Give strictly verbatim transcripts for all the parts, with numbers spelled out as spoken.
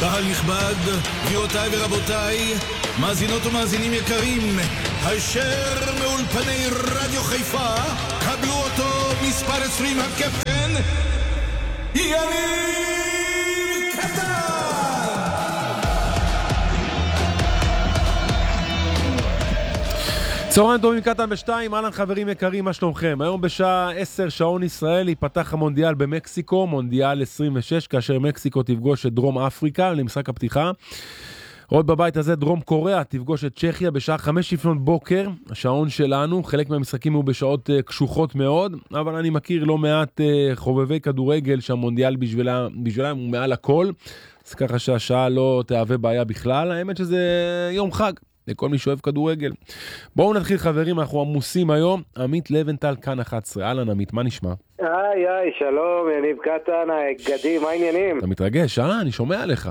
קהל נכבד, גבירותיי ורבותיי, מאזינות ומאזינים יקרים, הישר מאולפני רדיו חיפה, קבלו אותו מספר עשרים הקפטן, יניב קטן! צהריים טובים קטן בשתיים, אהלן חברים יקרים, מה שלומכם? היום בשעה עשר שעון ישראל ייפתח המונדיאל במקסיקו, מונדיאל עשרים ושש, כאשר מקסיקו תפגוש את דרום אפריקה למשחק הפתיחה. עוד בבית הזה דרום קוריאה תפגוש את צ'כיה בשעה חמש לפנות בוקר, השעון שלנו. חלק מהמשחקים הוא בשעות uh, קשוחות מאוד, אבל אני מכיר לא מעט uh, חובבי כדורגל שהמונדיאל בשבילה, בשבילם הוא מעל הכל, אז ככה שהשעה לא תהווה בעיה בכלל. האמת שזה יום חג לכל מי שאוהב כדורגל. בואו נתחיל חברים, אנחנו עמוסים היום. עמית לבנטל כאן אחת עשרה. אהלן עמית, מה נשמע? היי היי, שלום, יניב קטן, גדי, מה העניינים? אתה מתרגש, אה? אני שומע עליך.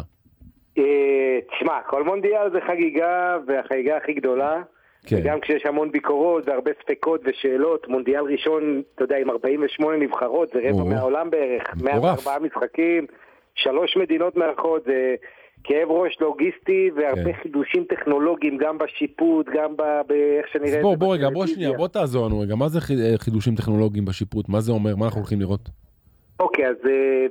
תשמע, כל מונדיאל זה חגיגה, והחגיגה הכי גדולה. כן. וגם כשיש המון ביקורות והרבה ספקות ושאלות, מונדיאל ראשון, אתה יודע, עם ארבעים ושמונה נבחרות, זה רבע מהעולם בערך, מאה וארבעה משחקים, שלוש מדינות מארחות, זה כאב ראש לוגיסטי והרבה חידושים טכנולוגיים, גם בשיפוט, גם באיך שנראה... בוא, בוא רגע, בוא שנייה, בוא תעזור לנו רגע, מה זה חידושים טכנולוגיים בשיפוט? מה זה אומר? מה אנחנו הולכים לראות? אוקיי, אז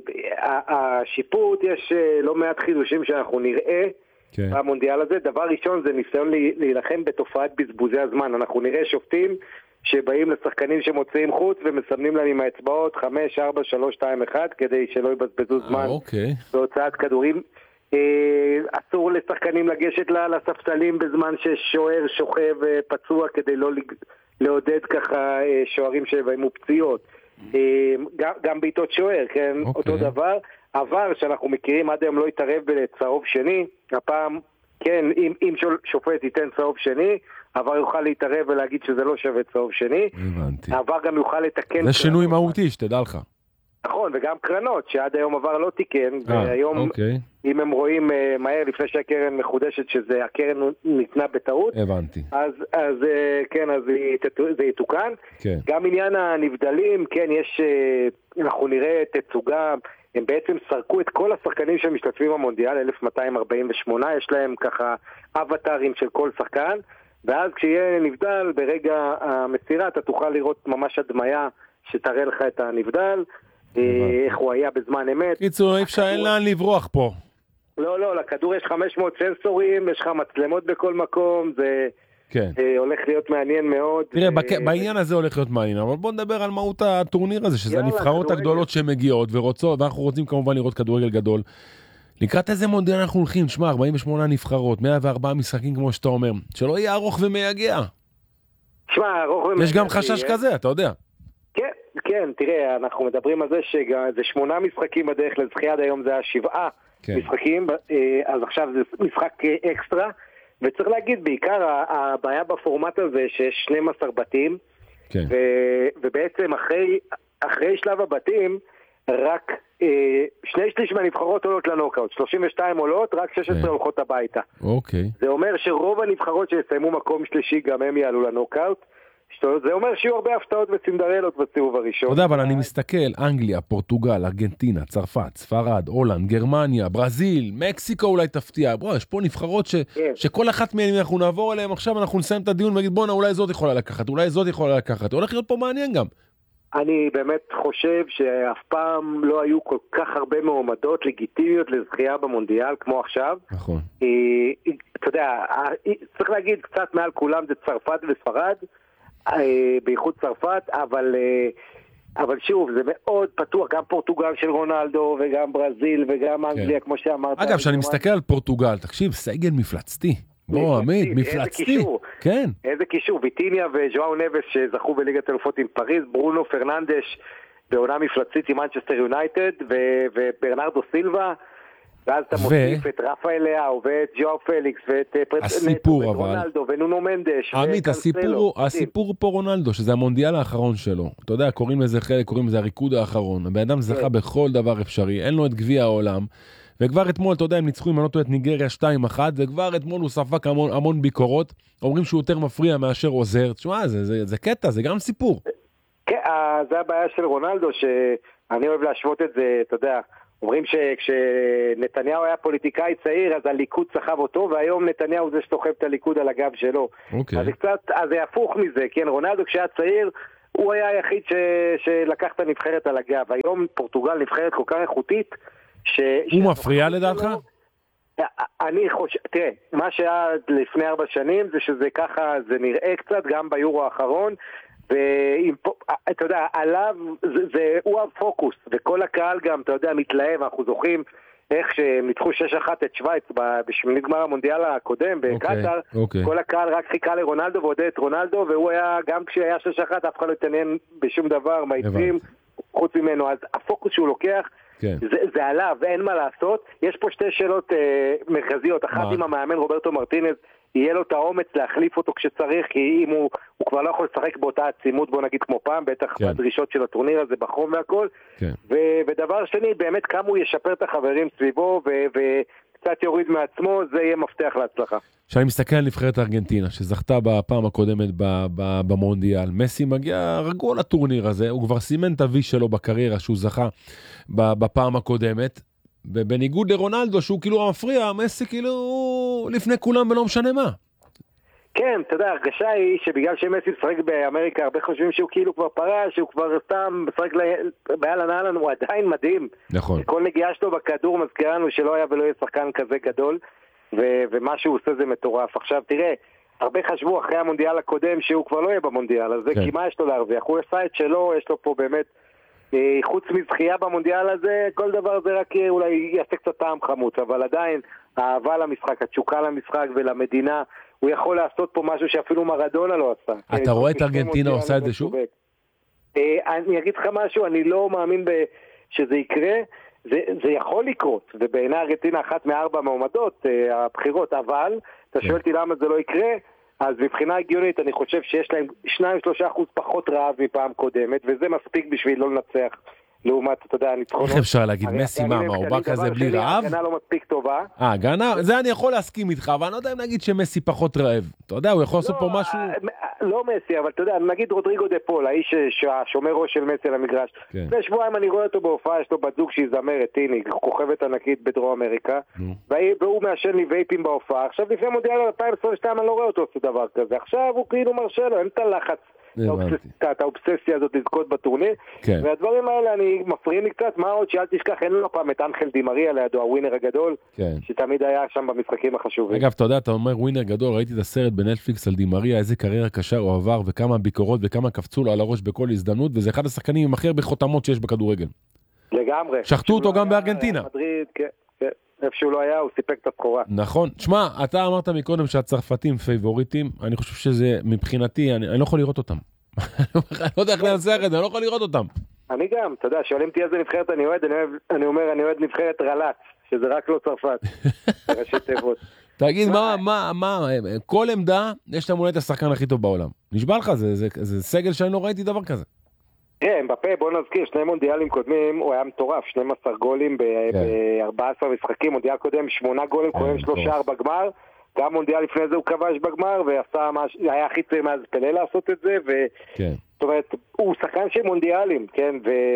השיפוט, יש לא מעט חידושים שאנחנו נראה במונדיאל הזה. דבר ראשון זה ניסיון להילחם בתופעת בזבוזי הזמן. אנחנו נראה שופטים שבאים לשחקנים שמוצאים חוץ ומסמנים להם עם האצבעות חמש, ארבע, שלוש, שתיים, אחת כדי שלא יבזבזו זמן בהוצאת כדורים. אסור לשחקנים לגשת לספסלים בזמן ששוער שוכב פצוע כדי לא לעודד ככה שוערים שבאים פציעות. גם, גם בעיתות שוער, כן? Okay. אותו דבר. עבר שאנחנו מכירים עד היום לא יתערב בצהוב שני, הפעם כן, אם, אם שופט ייתן צהוב שני, עבר יוכל להתערב ולהגיד שזה לא שווה צהוב שני. הבנתי. עבר גם יוכל לתקן. זה שינוי מהותי, שתדע לך. נכון, וגם קרנות, שעד היום עבר לא תיקן, והיום אוקיי. אם הם רואים uh, מהר לפני שהקרן מחודשת שזה הקרן ניתנה בטעות, הבנתי. אז, אז uh, כן, אז זה יתוקן. כן. גם עניין הנבדלים, כן, יש, uh, אנחנו נראה תצוגה, הם בעצם סרקו את כל השחקנים שמשתתפים במונדיאל, אלף מאתיים ארבעים ושמונה, יש להם ככה אבטרים של כל שחקן, ואז כשיהיה נבדל, ברגע המסירה אתה תוכל לראות ממש הדמיה שתראה לך את הנבדל, איך הוא היה בזמן אמת. קיצור, אפשר אין לאן לברוח פה. לא, לא, לכדור יש חמש מאות סנסורים, יש לך מצלמות בכל מקום, זה הולך להיות מעניין מאוד. תראה, בעניין הזה הולך להיות מעניין, אבל בוא נדבר על מהות הטורניר הזה, שזה הנבחרות הגדולות שמגיעות ורוצות, ואנחנו רוצים כמובן לראות כדורגל גדול. לקראת איזה מונדיאל אנחנו הולכים? שמע, ארבעים ושמונה נבחרות, מאה וארבעה משחקים כמו שאתה אומר, שלא יהיה ארוך ומייגע. שמע, ארוך ומייגע. יש גם חשש כזה, אתה יודע. כן. כן, תראה, אנחנו מדברים על זה שזה שמונה משחקים בדרך לזכייה, עד היום זה היה שבעה כן. משחקים, אז עכשיו זה משחק אקסטרה, וצריך להגיד, בעיקר הבעיה בפורמט הזה שיש שנים עשר בתים, כן. ו, ובעצם אחרי, אחרי שלב הבתים, רק אה, שני שליש מהנבחרות עולות לנוקאוט, שלושים ושתיים עולות, רק שש עשרה כן. הולכות הביתה. אוקיי. זה אומר שרוב הנבחרות שיסיימו מקום שלישי גם הם יעלו לנוקאוט, זה אומר שיהיו הרבה הפתעות וסינדרלות בסיבוב הראשון. אתה יודע, אבל אני מסתכל, אנגליה, פורטוגל, ארגנטינה, צרפת, ספרד, הולנד, גרמניה, ברזיל, מקסיקו אולי תפתיע. בוא, יש פה נבחרות ש... כן. שכל אחת מהן אנחנו נעבור עליהן עכשיו, אנחנו נסיים את הדיון ונגיד, בוא'נה, אולי זאת יכולה לקחת, אולי זאת יכולה לקחת. הולך להיות פה מעניין גם. אני באמת חושב שאף פעם לא היו כל כך הרבה מעומדות לגיטימיות לזכייה במונדיאל כמו עכשיו. נכון. אתה יודע, צריך להגיד קצת מעל כולם זה צרפת וספרד, בייחוד צרפת, אבל אבל שוב, זה מאוד פתוח, גם פורטוגל של רונלדו וגם ברזיל וגם אנגליה, כמו שאמרת. אגב, כשאני מסתכל על פורטוגל, תקשיב, סגל מפלצתי. בוא, עמית, מפלצתי. כן. איזה קישור, ויטיניה וז'ואאו נבס שזכו בליגת האלופות עם פריז, ברונו פרננדש בעונה מפלצתית עם מנצ'סטר יונייטד, וברנרדו סילבה, ואז אתה מוסיף את רפאל לאו ואת ג'ואו פליקס ואת רונלדו ונונו מנדש. עמית, הסיפור פה רונלדו, שזה המונדיאל האחרון שלו. אתה יודע, קוראים לזה חלק, קוראים לזה הריקוד האחרון. הבן אדם זכה בכל דבר אפשרי, אין לו את גביע העולם. וכבר אתמול, אתה יודע, הם ניצחו עם הנוטו את ניגריה שתיים אחת, וכבר אתמול הוא ספק המון, המון ביקורות, אומרים שהוא יותר מפריע מאשר עוזר. תשמע, זה, זה, זה קטע, זה גם סיפור. כן, זה הבעיה של רונלדו, שאני אוהב להשוות את זה, אתה יודע, אומרים שכשנתניהו היה פוליטיקאי צעיר, אז הליכוד סחב אותו, והיום נתניהו זה שסוחב את הליכוד על הגב שלו. אוקיי. אז זה קצת, אז זה הפוך מזה, כן, רונלדו כשהיה צעיר, הוא היה היחיד ש, שלקח את הנבחרת על הגב. היום פורטוגל נבחרת כל כך איכותית, ש... הוא מפריע לדעתך? אני חושב, תראה, מה שהיה לפני ארבע שנים זה שזה ככה, זה נראה קצת גם ביורו האחרון, ואתה יודע, עליו, זה, זה, הוא הפוקוס, וכל הקהל גם, אתה יודע, מתלהב, אנחנו זוכרים איך שהם ניצחו שש אחת את שוויץ בשמינית גמר המונדיאל הקודם בקטר, okay, okay. כל הקהל רק חיכה לרונלדו ועודד את רונלדו, והוא היה, גם כשהיה שש אחת, אף אחד לא התעניין בשום דבר, מהיצים, חוץ ממנו, אז הפוקוס שהוא לוקח, כן. זה, זה עליו, אין מה לעשות. יש פה שתי שאלות אה, מרכזיות, אחת עם המאמן רוברטו מרטינז, יהיה לו את האומץ להחליף אותו כשצריך, כי אם הוא, הוא כבר לא יכול לשחק באותה עצימות, בוא נגיד כמו פעם, בטח כן. בדרישות של הטורניר הזה בחום והכל. כן. ו, ודבר שני, באמת כמה הוא ישפר את החברים סביבו, ו, וקצת יוריד מעצמו, זה יהיה מפתח להצלחה. כשאני מסתכל על נבחרת ארגנטינה, שזכתה בפעם הקודמת במונדיאל, מסי מגיע רגוע לטורניר הזה, הוא כבר סימן את הוי שלו בקריירה שהוא זכה בפעם הקודמת, ובניגוד לרונלדו שהוא כאילו המפריע, מסי כאילו לפני כולם ולא משנה מה. כן, אתה יודע, הרגשה היא שבגלל שמסי משחק באמריקה, הרבה חושבים שהוא כאילו כבר פרש, שהוא כבר סתם משחק באלן אלן, הוא עדיין מדהים. נכון. כל נגיעה שלו בכדור מזכירה לנו שלא היה ולא יהיה שחקן כזה גדול, ו- ומה שהוא עושה זה מטורף. עכשיו תראה, הרבה חשבו אחרי המונדיאל הקודם שהוא כבר לא יהיה במונדיאל, אז זה כן. כי מה יש לו להרוויח? הוא עשה את שלו, יש לו פה באמת, אה, חוץ מזכייה במונדיאל הזה, כל דבר זה רק אולי יעשה קצת טעם חמוץ, אבל עדיין האהבה למשחק, התשוקה למשחק ולמדינה, הוא יכול לעשות פה משהו שאפילו מרדונה לא עשה. אתה רואה את ארגנטינה עושה את זה שוב? אה, אני אגיד לך משהו, אני לא מאמין שזה יקרה, זה, זה יכול לקרות, ובעיני ארגנטינה אחת מארבע מעומדות, אה, הבחירות, אבל, אתה שואל אותי למה זה לא יקרה, אז מבחינה הגיונית אני חושב שיש להם שניים שלושה אחוז פחות רעב מפעם קודמת, וזה מספיק בשביל לא לנצח, לעומת, אתה יודע, ניצחונות. איך אפשר להגיד, מסי מה, מה, הוא בא כזה בלי רעב? הגנה לא מספיק טובה. אה, הגנה, זה אני יכול להסכים איתך, אבל אני לא יודע אם נגיד שמסי פחות רעב. אתה יודע, הוא יכול לעשות פה משהו... לא מסי, אבל אתה יודע, נגיד רודריגו דה פול, האיש השומר ראש של מסי על המגרש. לפני שבועיים אני רואה אותו בהופעה, יש לו בת זוג שהיא זמרת, טיני, כוכבת ענקית בדרום אמריקה, והוא מאשן לי וייפים בהופעה. עכשיו לפני מונדיאל אלפיים עשרים ושתיים אני לא רואה אותו עושה דבר כזה. עכשיו הוא כאילו מרשה לו, אין את הלחץ. את האובססיה הזאת לזכות בטורניר, והדברים האלה אני מפריעים לי קצת, מה עוד שאל תשכח, אין לו פעם את אנחל די מריה לידו, הווינר הגדול, שתמיד היה שם במשחקים החשובים. אגב, אתה יודע, אתה אומר ווינר גדול, ראיתי את הסרט בנטפליקס על די מריה, איזה קריירה קשה הוא עבר, וכמה ביקורות וכמה קפצו לו על הראש בכל הזדמנות, וזה אחד השחקנים עם הכי הרבה חותמות שיש בכדורגל. לגמרי. שחטו אותו גם בארגנטינה. איפה שהוא לא היה, הוא סיפק את הבחורה. נכון. שמע, אתה אמרת מקודם שהצרפתים פייבוריטים, אני חושב שזה מבחינתי, אני, אני לא יכול לראות אותם. אני לא יודע איך לנסח את זה, אני לא יכול לראות אותם. אני גם, אתה יודע, שואלים אותי איזה נבחרת אני אוהד, אני, אוהב, אני אומר, אני אוהד נבחרת רל"צ, שזה רק לא צרפת. ראשי תיבות. תגיד, מה, מה, מה, כל עמדה, יש להם אולי את השחקן הכי טוב בעולם. נשבע לך, זה, זה, זה סגל שאני לא ראיתי דבר כזה. כן, בפה, בוא נזכיר, שני מונדיאלים קודמים, הוא היה מטורף, שנים עשר גולים ב-ארבעה עשר משחקים, מונדיאל קודם שמונה גולים, קודם שלושה ארבע גמר, גם מונדיאל לפני זה הוא כבש בגמר, והיה הכי צעיר מאז פלה לעשות את זה, זאת אומרת, הוא שחקן של מונדיאלים, כן,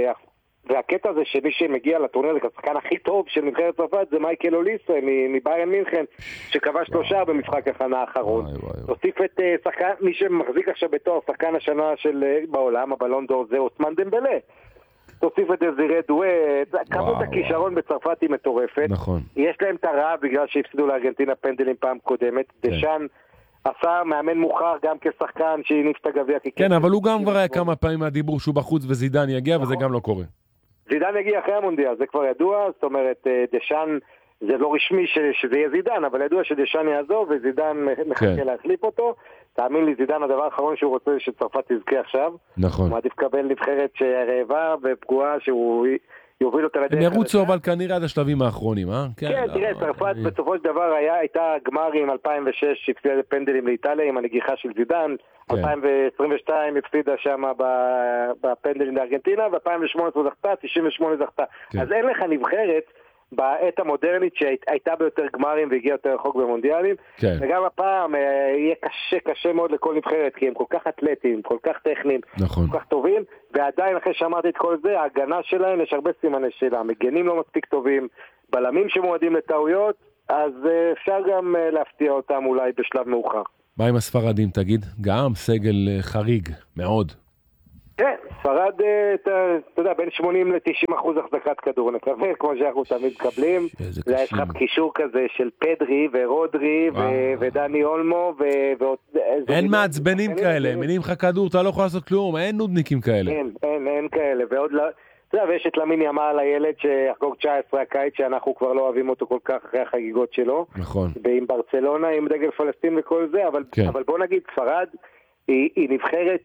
והקטע הזה שמי שמגיע לטורניר הזה, השחקן הכי טוב של נבחרת צרפת, זה מייקל אוליסה, מביירן מינכן, שכבש שלושה במשחק הכנה האחרון. תוסיף את שחקן, מי שמחזיק עכשיו בתואר, שחקן השנה של בעולם, הבלון דור, זה אוסמן דמבלה. תוסיף את דזירה דואט, כמות הכישרון בצרפת היא מטורפת. נכון. יש להם את הרעב בגלל שהפסידו לארגנטינה פנדלים פעם קודמת. דשאן עשה מאמן מוכר גם כשחקן שהניף את הגביע. כן, אבל הוא גם כבר היה כמה פעמים מהדיבור שהוא בחוץ וזידן יגיע, וזה גם לא קורה. זידן יגיע אחרי המונדיאל, זה כבר ידוע, זאת אומרת, דשאן, זה לא רשמי שזה יהיה זידן, אבל ידוע שדשאן יעזוב, וזידן מחכה להחליף אותו. תאמין לי, זידן, הדבר האחרון שהוא רוצה שצרפת תזכה עכשיו. נכון. הוא מעדיף לקבל נבחרת שרעבה ופגועה, שהוא יוביל אותה לדרך. הם ירוצו אבל כנראה עד השלבים האחרונים, אה? כן, תראה, צרפת בסופו של דבר הייתה גמרים אלפיים ושש, שהפסידה פנדלים לאיטליה עם הנגיחה של זידן, אלפיים עשרים ושתיים הפסידה שם בפנדלים לארגנטינה, ו-אלפיים ושמונה עשרה זכתה, תשעים ושמונה זכתה. אז אין לך נבחרת בעת המודרנית שהייתה ביותר גמרים והגיעה יותר רחוק במונדיאלים, כן. וגם הפעם יהיה קשה, קשה מאוד לכל נבחרת, כי הם כל כך אתלטיים, כל כך טכניים, נכון. כל כך טובים, ועדיין אחרי שאמרתי את כל זה, ההגנה שלהם יש הרבה סימני שלה, מגנים לא מספיק טובים, בלמים שמועדים לטעויות, אז אפשר גם להפתיע אותם אולי בשלב מאוחר. מה עם הספרדים, תגיד? גם סגל חריג, מאוד. כן, ספרד, אתה יודע, בין שמונים לתשעים אחוז החזקת כדור, נקווה, כמו שאנחנו תמיד מקבלים. יש לך קישור כזה של פדרי ורודרי ודני אולמו. אין מעצבנים כאלה, מניעים לך כדור, אתה לא יכול לעשות כלום, אין נודניקים כאלה. אין, אין, אין כאלה, ועוד לא... אתה יודע, ויש את למין ימל, הילד שיחגוג תשע עשרה הקיץ, שאנחנו כבר לא אוהבים אותו כל כך אחרי החגיגות שלו. נכון. ועם ברצלונה, עם דגל פלסטין וכל זה, אבל, כן. אבל בוא נגיד, ספרד היא, היא נבחרת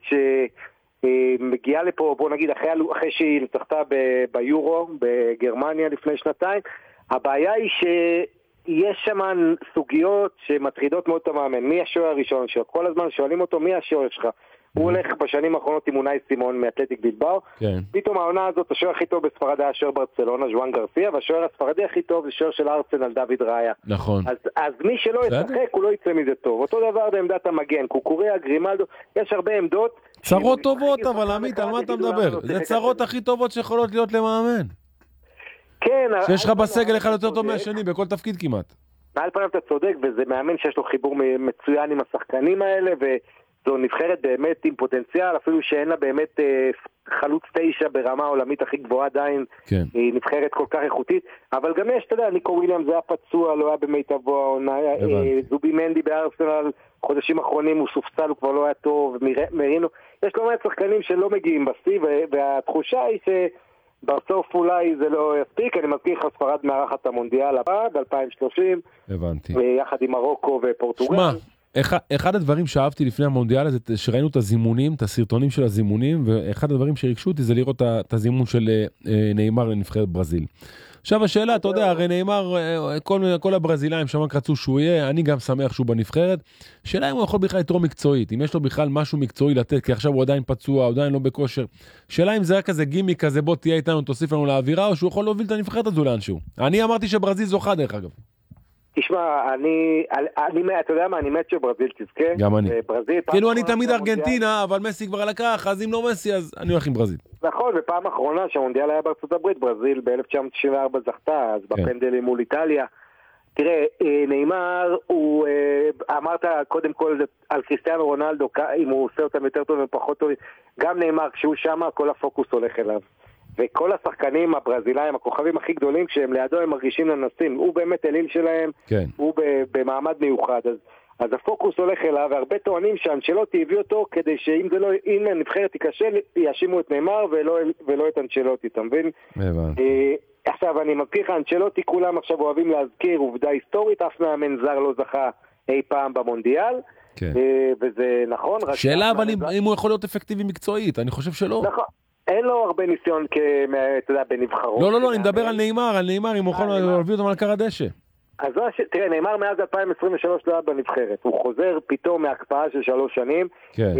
שמגיעה לפה, בוא נגיד, אחרי, אחרי שהיא נצחתה ב, ביורו, בגרמניה לפני שנתיים, הבעיה היא שיש שם סוגיות שמטרידות מאוד את המאמן. מי השוער הראשון שלו? כל הזמן שואלים אותו, מי השוער שלך? הוא הולך בשנים האחרונות עם אונאי סימון מאתלטיק בילבאו. כן. פתאום העונה הזאת, השוער הכי טוב בספרד היה שוער ברצלונה, ז'ואן גרסיה, והשוער הספרדי הכי טוב זה שוער של ארסנל, דוד ראיה. נכון. אז, אז מי שלא ישחק, הוא לא יצא מזה טוב. אותו דבר בעמדת המגן, קוקוריה, גרימלדו, יש הרבה עמדות. צרות טובות, אבל עמית, על מה אתה מדבר? זה צרות הכי טובות שיכולות להיות למאמן. כן. שיש לך בסגל אחד יותר טוב מהשני, בכל תפקיד כמעט. מעל פניו אתה צודק, וזה מאמן שיש לו חיבור מצוין עם השחקנים האלה, ו... זו נבחרת באמת עם פוטנציאל, אפילו שאין לה באמת אה, חלוץ תשע ברמה העולמית הכי גבוהה עדיין, כן. היא נבחרת כל כך איכותית, אבל גם יש, אתה יודע, ניקו וויליאמס זה היה פצוע, לא היה במיטבו העונה, אה, זובי מנדי בארסנל, חודשים אחרונים הוא סופסל, הוא כבר לא היה טוב, מרינו, יש לא מעט שחקנים שלא מגיעים בשיא, והתחושה היא שבסוף אולי זה לא יספיק, אני מזכיר לך ספרד מארחת המונדיאל הבא, ב-אלפיים ושלושים, הבנתי. יחד עם מרוקו ופורטוגל. שמה. אחד הדברים שאהבתי לפני המונדיאל הזה, שראינו את הזימונים, את הסרטונים של הזימונים, ואחד הדברים שהרגשו אותי זה לראות את הזימון של ניימר לנבחרת ברזיל. עכשיו השאלה, אתה יודע, הרי ניימר, כל, כל הברזילאים שמק רצו שהוא יהיה, אני גם שמח שהוא בנבחרת. שאלה אם הוא יכול בכלל לתרום מקצועית, אם יש לו בכלל משהו מקצועי לתת, כי עכשיו הוא עדיין פצוע, הוא עדיין לא בכושר. שאלה אם זה רק כזה גימיק כזה, בוא תהיה איתנו, תוסיף לנו לאווירה, או שהוא יכול להוביל את הנבחרת הזו לאנשהו. אני אמרתי שברזיל זוכה דרך אגב. תשמע, אני, אני, אתה יודע מה, אני מת שברזיל תזכה. גם אני. ברזיל, כאילו אני תמיד ארגנטינה, אבל מסי כבר לקח, אז אם לא מסי, אז אני הולך עם ברזיל. נכון, בפעם האחרונה שהמונדיאל היה בארצות הברית, ברזיל ב-אלף תשע מאות תשעים וארבע זכתה, אז בפנדלים מול איטליה. תראה, ניימר, הוא, אמרת קודם כל על קריסטיאנו רונלדו, אם הוא עושה אותם יותר טוב ופחות טוב, גם ניימר, כשהוא שם, כל הפוקוס הולך אליו. וכל השחקנים הברזילאים, הכוכבים הכי גדולים, כשהם לידו הם מרגישים לנסים, הוא באמת אליל שלהם, כן. הוא במעמד מיוחד, אז, אז הפוקוס הולך אליו, והרבה טוענים שאנצ'לוטי הביא אותו, כדי שאם זה לא, אם הנבחרת תיכשל, יאשימו את ניימר ולא, ולא את אנצ'לוטי, אתה מבין? הבנתי. עכשיו אני מבטיח, אנצ'לוטי כולם עכשיו אוהבים להזכיר עובדה היסטורית, אף מאמן זר לא זכה אי פעם במונדיאל, כן. וזה נכון. שאלה אבל אם, אם הוא יכול להיות אפקטיבי מקצועית, אני חושב שלא. נכון. אין לו הרבה ניסיון אתה יודע, בנבחרות. לא, לא, לא, אני מדבר על ניימר, על ניימר, אם הוא יכול להביא אותם על קר הדשא. אז תראה, ניימר מאז אלפיים עשרים ושלוש לא היה בנבחרת. הוא חוזר פתאום מהקפאה של שלוש שנים. כן.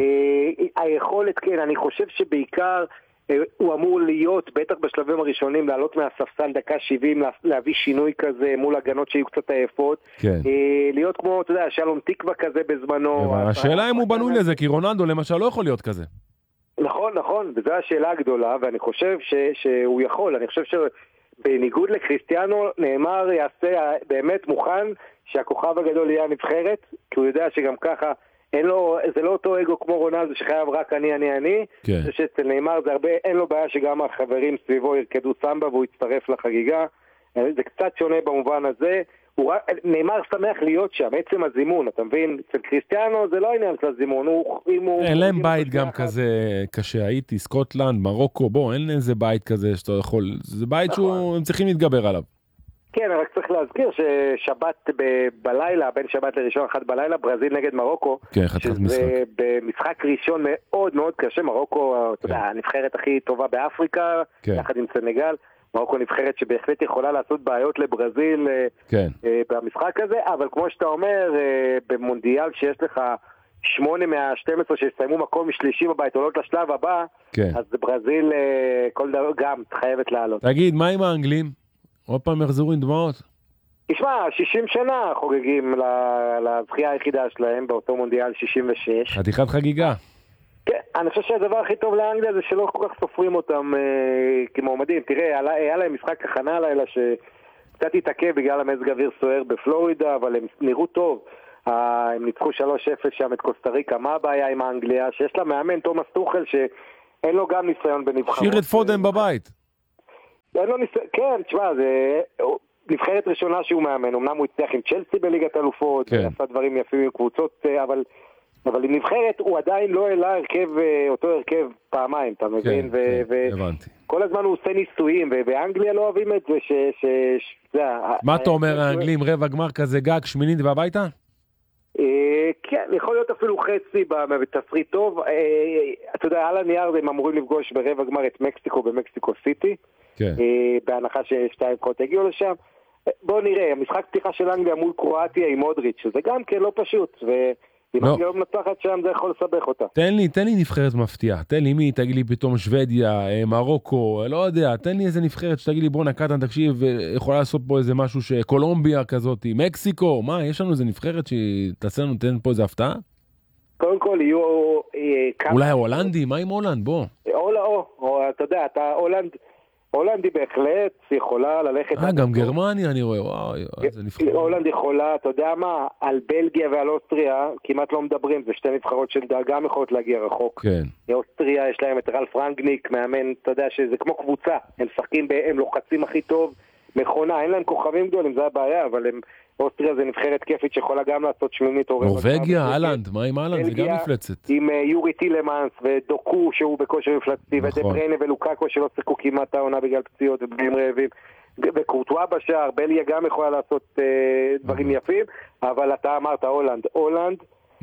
היכולת, כן, אני חושב שבעיקר הוא אמור להיות, בטח בשלבים הראשונים, לעלות מהספסל דקה שבעים, להביא שינוי כזה מול הגנות שיהיו קצת עייפות. כן. להיות כמו, אתה יודע, שלום תקווה כזה בזמנו. השאלה אם הוא בנוי לזה, כי רונלדו למשל לא יכול להיות כזה. נכון, נכון, וזו השאלה הגדולה, ואני חושב ש, שהוא יכול, אני חושב שבניגוד לקריסטיאנו, נאמר יעשה באמת מוכן שהכוכב הגדול יהיה הנבחרת, כי הוא יודע שגם ככה, אין לו, זה לא אותו אגו כמו רונלדו שחייב רק אני, אני, אני, כן. שאצל נאמר זה הרבה, אין לו בעיה שגם החברים סביבו ירקדו סמבה והוא יצטרף לחגיגה, זה קצת שונה במובן הזה, נאמר שמח להיות שם, עצם הזימון, אתה מבין? אצל קריסטיאנו זה לא עניין של הזימון, אין להם בית גם כזה קשה, הייתי, סקוטלנד, מרוקו, בוא, אין איזה בית כזה שאתה יכול, זה בית שהם צריכים להתגבר עליו. כן, רק צריך להזכיר ששבת בלילה, בין שבת לראשון אחת בלילה, ברזיל נגד מרוקו, שזה במשחק ראשון מאוד מאוד קשה, מרוקו, אתה יודע, הנבחרת הכי טובה באפריקה, יחד עם סנגל, מרוקו נבחרת שבהחלט יכולה לעשות בעיות לברזיל כן. במשחק הזה, אבל כמו שאתה אומר, במונדיאל שיש לך שמונה מה-שתים עשרה שהסתיימו מקום משלישי בבית, עולות לשלב הבא, כן. אז ברזיל כל דבר גם חייבת לעלות. תגיד, מה עם האנגלים? עוד פעם יחזרו עם דמעות? תשמע, שישים שנה חוגגים לזכייה היחידה שלהם באותו מונדיאל שישים ושש. חתיכת חגיגה. כן, אני חושב שהדבר הכי טוב לאנגליה זה שלא כל כך סופרים אותם אה, כמועמדים. תראה, היה, היה להם משחק הכנה הלילה שקצת התעכב בגלל המזג אוויר סוער בפלורידה, אבל הם נראו טוב. אה, הם ניצחו שלוש אפס שם את קוסטה ריקה. מה הבעיה עם האנגליה? שיש לה מאמן תומאס טוחל שאין לו גם ניסיון בנבחרות. שיר את פודן בבית. אין לו ניסיון, כן, תשמע, זה נבחרת ראשונה שהוא מאמן. אמנם הוא הצליח עם צ'לסי בליגת אלופות, כן. ועשה דברים יפים עם קבוצות, אבל... אבל עם נבחרת הוא עדיין לא העלה הרכב, אותו הרכב פעמיים, אתה מבין? כן, כן, הבנתי. כל הזמן הוא עושה ניסויים, ובאנגליה לא אוהבים את זה ש... מה אתה אומר, האנגלים, רבע גמר כזה גג, שמינית והביתה? כן, יכול להיות אפילו חצי בתסריט טוב. אתה יודע, על הנייר הם אמורים לפגוש ברבע גמר את מקסיקו במקסיקו סיטי, בהנחה ששתיים קוט הגיעו לשם. בואו נראה, המשחק פתיחה של אנגליה מול קרואטיה עם מודריץ', שזה גם כן לא פשוט, ו... אם אני לא מנצחת שם, זה יכול לסבך אותה. תן לי, תן לי נבחרת מפתיעה. תן לי מי, תגיד לי פתאום שוודיה, מרוקו, לא יודע. תן לי איזה נבחרת שתגיד לי, בוא נקטן, תקשיב, יכולה לעשות פה איזה משהו שקולומביה כזאת, מקסיקו, מה, יש לנו איזה נבחרת שתעשה לנו, תן פה איזה הפתעה? קודם כל יהיו... אולי הולנדי, מה עם הולנד? בוא. או, או, אתה יודע, אתה הולנד... הולנד היא בהחלט יכולה ללכת... אה, גם גרמניה אני רואה, וואו, איזה נבחרת. הולנד יכולה, אתה יודע מה, על בלגיה ועל אוסטריה כמעט לא מדברים, זה שתי נבחרות של גם יכולות להגיע רחוק. כן. אוסטריה יש להם את רלף רנגניק, מאמן, אתה יודע שזה כמו קבוצה, הם שחקים, הם לוחצים הכי טוב, מכונה, אין להם כוכבים גדולים, זה הבעיה, אבל הם... אוסטריה זה נבחרת כיפית שיכולה גם לעשות שמינית. נורווגיה, אלנד, מה עם אלנד? זה גם מפלצת. עם יורי טילמנס ודוקו שהוא בכושר מפלצתי, ודבריינה ולוקאקו שלא שיחקו כמעט העונה בגלל פציעות ובגלל רעבים, וקורטואה בשער, בליה גם יכולה לעשות דברים יפים, אבל אתה אמרת הולנד. הולנד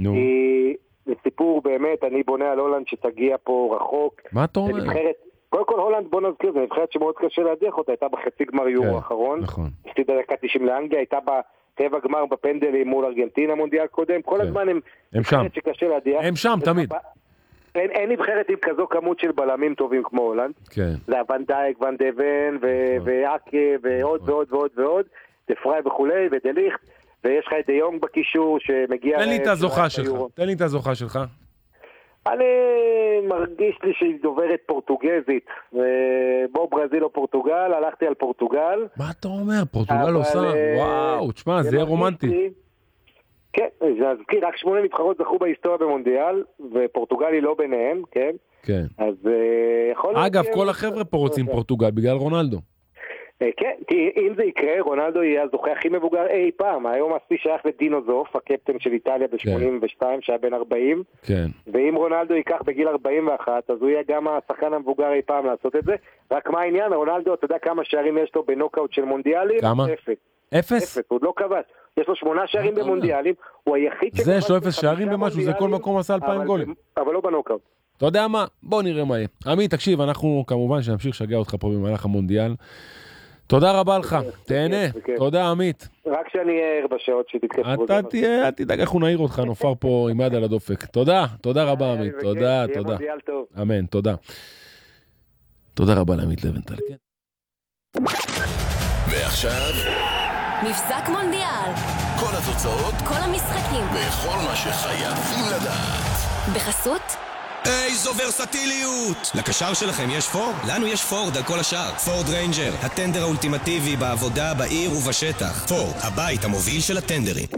זה סיפור באמת, אני בונה על הולנד שתגיע פה רחוק. מה אתה אומר? קודם כל הולנד, בוא נזכיר, זה נבחרת שמאוד קשה להדיח אותה, הייתה בחצי גמר יורו האחרון, הפסידה דקה תשעים לאנגליה, הייתה בטבע גמר בפנדלים מול ארגנטינה מונדיאל קודם, כל הזמן הם נבחרת שקשה להדיח. הם שם תמיד. אין נבחרת עם כזו כמות של בלמים טובים כמו הולנד, זה ון דייק, ון דבן ואקה ועוד ועוד ועוד ועוד, דפראי וכולי ודליכט, ויש לך את די יונג בקישור שמגיע... תן לי את הזוכה שלך, תן לי את הזוכה שלך. אני מרגיש לי שהיא דוברת פורטוגזית, בוא ברזיל או פורטוגל, הלכתי על פורטוגל. מה אתה אומר? פורטוגל עושה? וואו, תשמע, זה יהיה רומנטי. כן, אז רק שמונה נבחרות זכו בהיסטוריה במונדיאל, ופורטוגל היא לא ביניהם, כן? כן. אז יכול להיות... אגב, כל החבר'ה פה רוצים פורטוגל, בגלל רונלדו. כן, כי אם זה יקרה, רונלדו יהיה הזוכה הכי מבוגר אי פעם. היום השיא שייך לדינו זוף, הקפטן של איטליה ב-שמונים ושתיים, שהיה בן ארבעים. כן. ואם רונלדו ייקח בגיל ארבעים ואחת, אז הוא יהיה גם השחקן המבוגר אי פעם לעשות את זה. רק מה העניין? רונלדו, אתה יודע כמה שערים יש לו בנוקאוט של מונדיאלים? כמה? אפס. אפס? אפס, הוא לא כבש. יש לו שמונה שערים במונדיאלים, הוא היחיד שכבש... זה, יש לו אפס שערים במשהו, זה כל מקום עשה אלפיים גולים. אבל לא בנוקאוט. אתה יודע מה? בוא נראה מה יהיה. עמית, תקשיב, אנחנו כמובן שנמשיך לשגע אותך פה במהלך המונדיאל. תודה רבה לך, תהנה, תודה עמית. רק שאני אהיה ער בשעות שתתקשרו. אתה תהיה, תדאג איך הוא נעיר אותך, נופר פה עם יד על הדופק. תודה, תודה רבה עמית, תודה, תודה. אמן, תודה. תודה רבה לעמית לבנטל. ועכשיו, מבזק מונדיאל. כל התוצאות, כל המשחקים, וכל מה שחייבים לדעת. בחסות איזו ורסטיליות! לקשר שלכם יש פורד? לנו יש פורד על כל השאר. פורד ריינג'ר, הטנדר האולטימטיבי בעבודה, בעיר ובשטח. פורד, הבית המוביל של הטנדרים.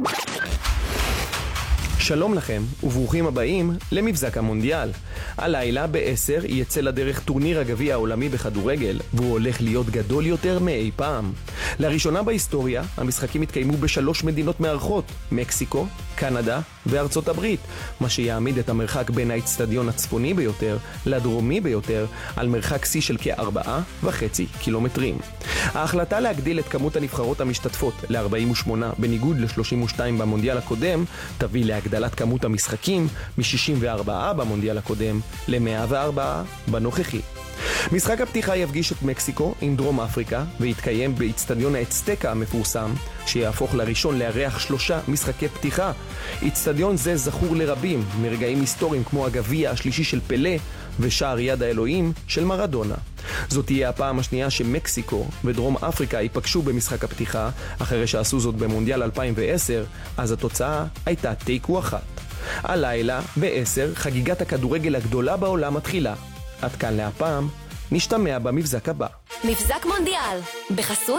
שלום לכם וברוכים הבאים למבזק המונדיאל. הלילה בעשר יצא לדרך טורניר הגביע העולמי בכדורגל, והוא הולך להיות גדול יותר מאי פעם. לראשונה בהיסטוריה המשחקים התקיימו בשלוש מדינות מארחות, מקסיקו, קנדה וארצות הברית, מה שיעמיד את המרחק בין האצטדיון הצפוני ביותר לדרומי ביותר על מרחק שיא של כארבעה וחצי קילומטרים. ההחלטה להגדיל את כמות הנבחרות המשתתפות ל-ארבעים ושמונה בניגוד ל-שלושים ושתיים במונדיאל הקודם תביא להגדלת כמות המשחקים מ-שישים וארבע במונדיאל הקודם ל-מאה וארבע בנוכחי. משחק הפתיחה יפגיש את מקסיקו עם דרום אפריקה ויתקיים באצטדיון האצטקה המפורסם שיהפוך לראשון לארח שלושה משחקי פתיחה. אצטדיון זה זכור לרבים מרגעים היסטוריים כמו הגביע השלישי של פלה ושער יד האלוהים של מרדונה. זאת תהיה הפעם השנייה שמקסיקו ודרום אפריקה ייפגשו במשחק הפתיחה, אחרי שעשו זאת במונדיאל אלפיים ועשר, אז התוצאה הייתה תיקו אחת. הלילה, בעשר, חגיגת הכדורגל הגדולה בעולם מתחילה. עד כאן להפעם, נשתמע במבזק הבא. מבזק מונדיאל, בחסות